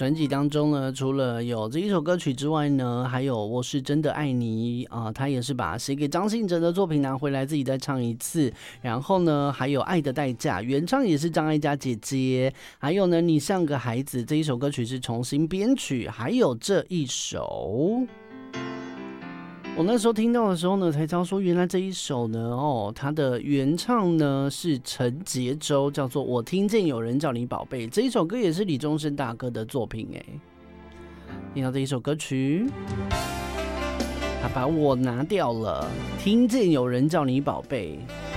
专辑当中呢，除了有这一首歌曲之外呢，还有我是真的爱你他也是把写给张信哲的作品拿回来自己再唱一次。然后呢，还有爱的代价，原唱也是张艾嘉姐姐。还有呢，你像个孩子这一首歌曲是重新编曲。还有这一首，我那时候听到的时候呢，才知道说原来这一首呢，它的原唱呢是陈杰州，叫做《我听见有人叫你宝贝》。这一首歌也是李宗盛大哥的作品哎。听到这一首歌曲，他把我拿掉了，听见有人叫你宝贝。